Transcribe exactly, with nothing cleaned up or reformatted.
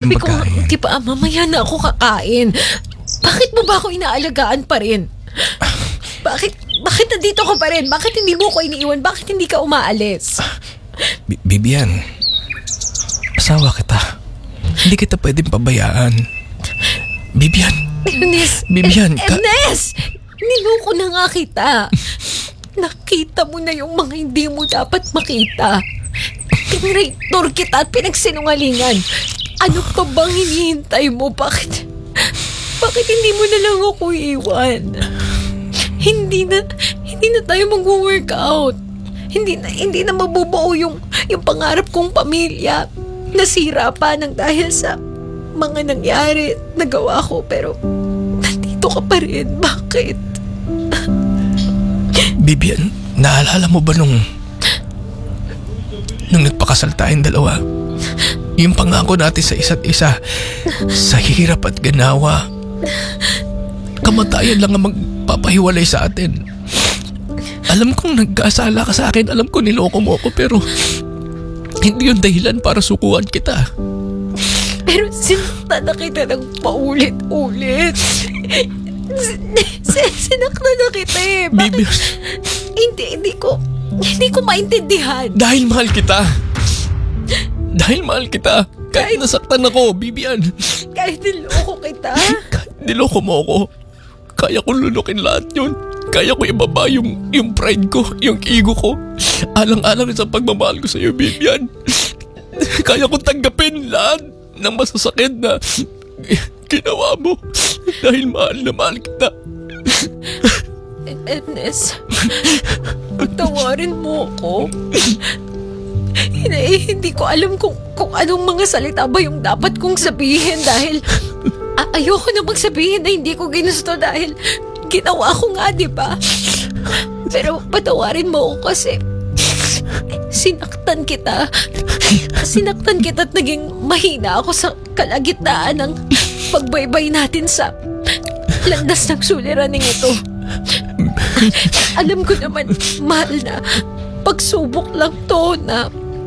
Sabi ng ko, pagkain. di ba, mamaya na ako kakain. Bakit mo ba ako inaalagaan pa rin? Bakit, bakit nandito ka pa rin? Bakit hindi mo ko iniiwan? Bakit hindi ka umaalis? B- Bibian, asawa kita. Hindi kita pwedeng pabayaan. Bibian. Ernest! Bibian, er- ka- Ernest! Niloko na nga kita. Nakita mo na yung mga hindi mo dapat makita. Tinraitor kita at pinagsinungalingan. Ano pa bang hinihintay mo? Bakit? Bakit hindi mo na lang ako iwan? Hindi na, hindi na tayo mag-workout. Hindi na, hindi na mabubuo yung, yung pangarap kong pamilya. Nasira pa ng dahil sa mga nangyari, nagawa ko, pero nandito ka pa rin. Bakit? Bibian, naalala mo ba nung nung nagpakasal tayong dalawa? Yung pangako natin sa isa't isa, sa hirap at ganawa, kamatayan lang ang magpapahiwalay sa atin. Alam kong nagkasala ka sa akin, alam ko niloko mo ako, pero hindi yung dahilan para sukuan kita. Pero sinaktan na kita ng paulit-ulit. Sinaktan na kita eh. Bakit? Bibian, Hindi, hindi ko, hindi ko maintindihan. dahil mahal kita. Dahil mahal kita. Kahit nasaktan ako, Bibian. Kahit niloko kita. Kahit niloko mo ako, kaya kong lulukin lahat yun. Kaya ko ibaba yung, yung pride ko, yung ego ko. Alang-alang sa pagmamahal ko sa'yo, Bibian. Kaya kong tanggapin lahat ng masasakit na ginawa mo. Dahil mahal na mahal kita. Ernest, tawarin mo ako. Hindi, hindi ko alam kung, kung anong mga salita ba yung dapat kong sabihin dahil a- ayoko na magsabihin na hindi ko ginusto dahil ginawa ko nga, di ba? Pero patawarin mo ako kasi sinaktan kita. Sinaktan kita at naging mahina ako sa kalagitnaan ng pagbaybay natin sa landas ng suliraning ito. Alam ko naman, mahal na pagsubok lang to na